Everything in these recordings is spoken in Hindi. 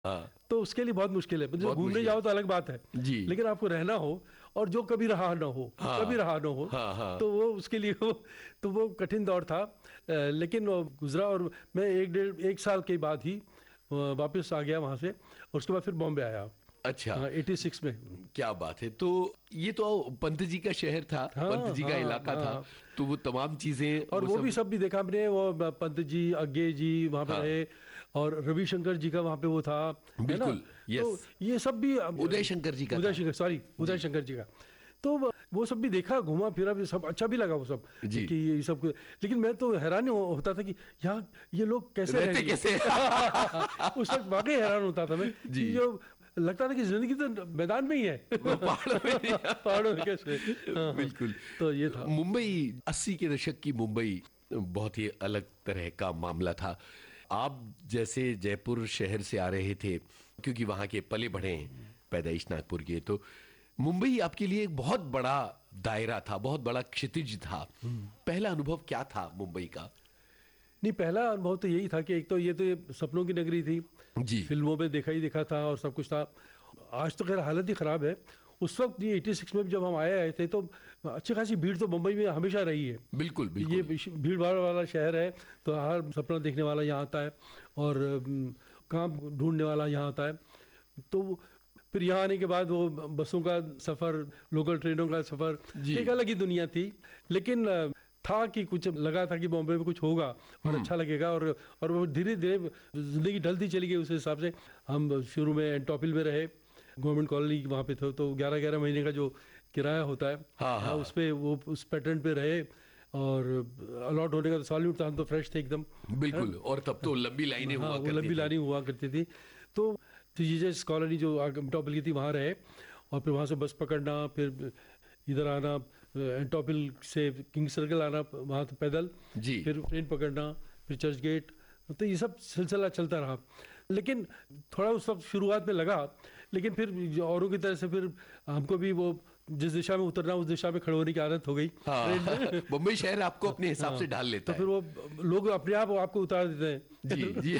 हाँ। तो उसके लिए बहुत मुश्किल है। मतलब बहुत घूमने मुश्किल जाओ तो अलग बात है, जी। लेकिन आपको रहना हो, और जो कभी रहा ना हो, हाँ, कभी रहा ना हो, हाँ, हाँ। तो वो उसके लिए तो वो कठिन दौर था। लेकिन वो गुजरा, और मैं एक साल के बाद ही वापस आ गया वहाँ से, और उसके बाद फिर बॉम्बे आया। अच्छा। हाँ, 86 में। क्या बात है। तो ये तो पंत जी का शहर था, हाँ पंत जी का हाँ इलाका था, हाँ। तो वो तमाम चीजें और वो भी सब भी देखा हमने, वो पंत जी, अज्ञे जी वहाँ पे हाँ। रहे, और रविशंकर जी का वहाँ पे वो था, है ना। बिल्कुल, तो यस। ये सब भी उदय शंकर जी का उदय था। शंकर, सॉरी, उदय शंकर जी का। तो वो सब भी देखा, घूमा फिरा भी, सब अच्छा भी लगा वो सब, जी। कि ये सब। लेकिन मैं तो हैरान होता था कि यहाँ ये लोग कैसे रहते रहेंगे। कैसे? उस वक्त वाकई हैरान होता था मैं, जी। कि जो लगता था कि जिंदगी तो मैदान में ही है। वो पहाड़ों में नहीं। पहाड़ों में कैसे। हाँ, बिल्कुल। तो ये था। मुंबई 80 के दशक की मुंबई बहुत ही अलग तरह का मामला था। आप जैसे जयपुर शहर से आ रहे थे, क्योंकि वहां के पले बढ़े हैं, पैदाइश नागपुर के, तो मुंबई आपके लिए एक बहुत बड़ा दायरा था, बहुत बड़ा क्षितिज था। पहला अनुभव क्या था मुंबई का? नहीं, पहला अनुभव तो यही था कि एक तो ये सपनों की नगरी थी जी। फिल्मों में देखा ही देखा था, और सब कुछ था। आज तो खैर हालत ही ख़राब है। उस वक्त ये 86 में जब हम आए थे, तो अच्छी खासी भीड़ तो मुंबई में हमेशा रही है। बिल्कुल बिल्कुल। ये भीड़ भाड़ वाला शहर है, तो हर सपना देखने वाला यहाँ आता है, और काम ढूंढने वाला यहाँ आता है। तो फिर यहाँ आने के बाद वो बसों का सफ़र, लोकल ट्रेनों का सफ़र, जी। एक अलग ही दुनिया थी। लेकिन था कि कुछ लगा था कि बॉम्बे में कुछ होगा और अच्छा लगेगा, और वो धीरे धीरे जिंदगी ढलती चली गई। उस हिसाब से हम शुरू में एंटोपिल में रहे, गवर्नमेंट कॉलोनी वहाँ पे थे, तो 11-11 महीने का जो किराया होता है, हाँ, हाँ। उस पे वो उस पैटर्न पे रहे, और अलॉट होने का तो सॉल्यूट था, हम तो फ्रेश थे एकदम। बिल्कुल। और तब तो लंबी लाइनें हाँ, हुआ वो करती लंबी थी। लाइनें हुआ करती थी। तो जीजस कॉलोनी जो एंटोपिल की थी, वहाँ रहे, और फिर वहाँ से बस पकड़ना, फिर इधर आना, एंटोपिल से किंग सर्कल आना, वहाँ तो पैदल, जी। फिर ट्रेन पकड़ना, फिर चर्च गेट। तो ये सब सिलसिला चलता रहा। लेकिन थोड़ा उस वक्त शुरुआत में लगा, लेकिन फिर औरों की तरह से फिर हमको भी वो जिस दिशा में उतरना, उस दिशा में खड़े होने की आदत हो गई ट्रेन में। हाँ। मुंबई शहर आपको अपने हिसाब से हाँ, ढाल लेता तो फिर वो लोग अपने आप आपको उतार देते हैं। जी जी।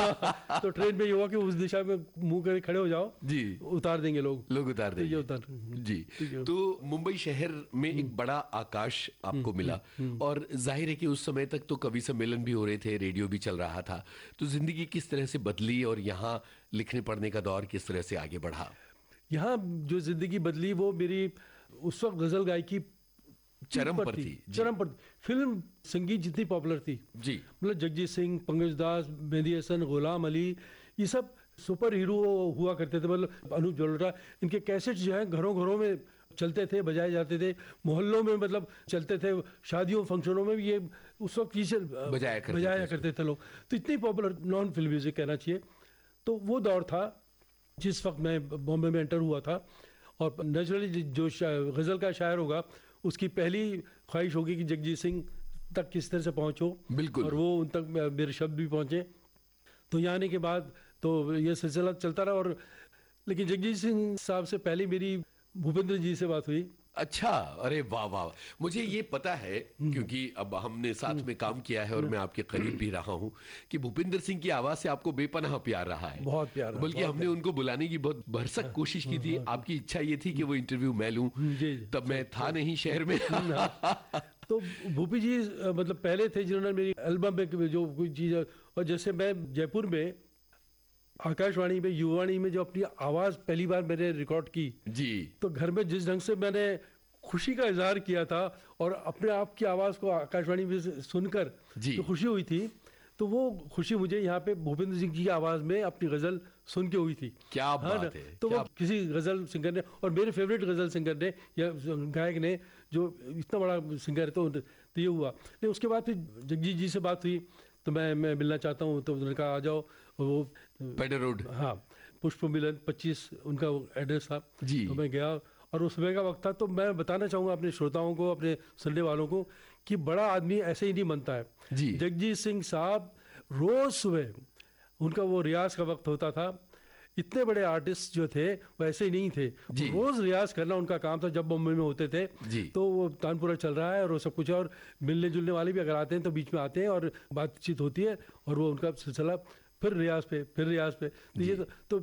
तो ट्रेन में ये हुआ कि उस दिशा में मुंह करके खड़े हो जाओ, जी। उतार देंगे लोग। लोग उतार तो ये देंगे। उतार जी। ठीक है। तो मुंबई शहर में एक बड़ा आकाश आपको मिला, और जाहिर है कि उस समय तक तो कवि सम्मेलन भी हो रहे थे, रेडियो भी चल रहा था। तो जिंदगी किस तरह से बदली, और यहाँ लिखने पढ़ने का दौर किस तरह से आगे बढ़ा? यहाँ जो जिंदगी बदली, वो मेरी उस वक्त गजल गायकी चरम पर थी। जी। चरम पर। फिल्म संगीत जितनी पॉपुलर थी, जी। मतलब जगजीत सिंह, पंकज दास, मेहंदी हसन, गुलाम अली, ये सब सुपर हीरो हुआ करते थे। मतलब अनूप जलोटा, इनके कैसेट्स जो है घरों घरों में चलते थे, बजाए जाते थे, मोहल्लों में मतलब चलते थे, शादियों फंक्शनों में भी ये उस वक्त चीज़ें बजाया करते थे लोग। तो इतनी पॉपुलर नॉन फिल्म म्यूजिक कहना चाहिए। तो वो दौर था जिस वक्त मैं बॉम्बे में एंटर हुआ था। और नेचुरली जो गज़ल का शायर होगा, उसकी पहली ख्वाहिश होगी कि जगजीत सिंह तक किस तरह से पहुंचो। बिल्कुल। और वो उन तक मेरे शब्द भी पहुंचे। तो यहाँ आने के बाद तो ये सिलसिला चलता रहा। और लेकिन जगजीत सिंह साहब से पहले मेरी भूपेंद्र जी से बात हुई। अच्छा। अरे वाह वाह। मुझे ये पता है, क्योंकि अब हमने साथ में काम किया है और मैं आपके करीब भी रहा हूं, कि भूपेंद्र सिंह की आवाज से आपको बेपनाह प्यार रहा है। बहुत प्यार। बल्कि हमने उनको बुलाने की बहुत भरसक कोशिश की थी। आपकी इच्छा ये थी कि वो इंटरव्यू मैं लूं, तब मैं था नहीं शहर में। तो भूपी जी मतलब पहले थे जिन्होंने मेरी एल्बम में जो कोई चीज़, और जैसे मैं जयपुर में आकाशवाणी में, युवाणी में जो अपनी आवाज़ पहली बार मैंने रिकॉर्ड की जी, तो घर में जिस ढंग से मैंने खुशी का इजहार किया था, और अपने आप की आवाज़ को आकाशवाणी में सुनकर जो खुशी हुई थी, तो वो खुशी मुझे यहाँ पे भूपेंद्र सिंह जी की आवाज़ में अपनी गज़ल सुन के हुई थी। क्या बात है। तो वो किसी गज़ल सिंगर ने, और मेरे फेवरेट गज़ल सिंगर ने या गायक ने, जो इतना बड़ा सिंगर है, तो ये हुआ। नहीं, उसके बाद फिर जगजीत जी से बात हुई, तो मैं मिलना चाहता हूँ। तो उन्होंने कहा आ जाओ। वो पेडर रोड, हाँ, पुष्प मिलन 25 उनका एड्रेस था जी। तो मैं गया, और उस समय का वक्त था। तो मैं बताना चाहूँगा अपने श्रोताओं को, अपने सुनने वालों को, कि बड़ा आदमी ऐसे ही नहीं बनता है जी। जगजीत सिंह साहब रोज़ सुबह उनका वो रियाज का वक्त होता था। इतने बड़े आर्टिस्ट जो थे वैसे ही नहीं थे, रोज़ रियाज करना उनका काम था। जब बॉम्बे में होते थे तो वो तानपुरा चल रहा है और वो सब कुछ, और मिलने जुलने वाले भी अगर आते हैं तो बीच में आते हैं और बातचीत होती है, और वो उनका सिलसिला फिर रियाज पे, फिर रियाज पे। तो ये तो